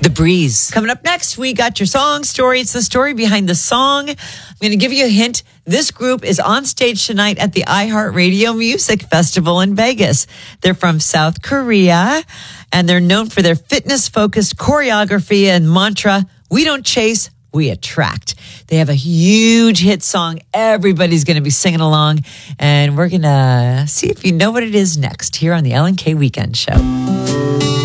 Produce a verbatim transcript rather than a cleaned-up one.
The Breeze. Coming up next, we got your song story. It's the story behind the song. I'm going to give you a hint. This group is on stage tonight at the iHeartRadio Music Festival in Vegas. They're from South Korea, and they're known for their fitness-focused choreography and mantra, we don't chase, we attract. They have a huge hit song. Everybody's going to be singing along, and we're going to see if you know what it is next here on the Ellen K Weekend Show.